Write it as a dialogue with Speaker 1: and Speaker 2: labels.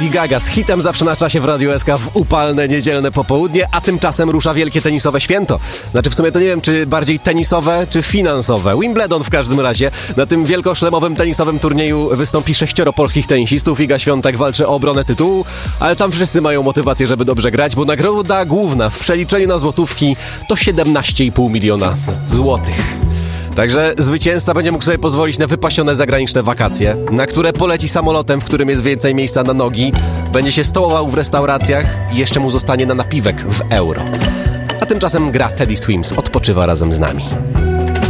Speaker 1: Lady Gaga z hitem zawsze na czasie w Radiu SK w upalne niedzielne popołudnie, a tymczasem rusza wielkie tenisowe święto. Znaczy w sumie to nie wiem, czy bardziej tenisowe, czy finansowe. Wimbledon w każdym razie. Na tym wielkoszlemowym tenisowym turnieju wystąpi 6 polskich tenisistów. Iga Świątek walczy o obronę tytułu, ale tam wszyscy mają motywację, żeby dobrze grać, bo nagroda główna w przeliczeniu na złotówki to 17,5 miliona złotych. Także zwycięzca będzie mógł sobie pozwolić na wypasione zagraniczne wakacje, na które poleci samolotem, w którym jest więcej miejsca na nogi, będzie się stołował w restauracjach i jeszcze mu zostanie na napiwek w euro. A tymczasem gra Teddy Swims odpoczywa razem z nami.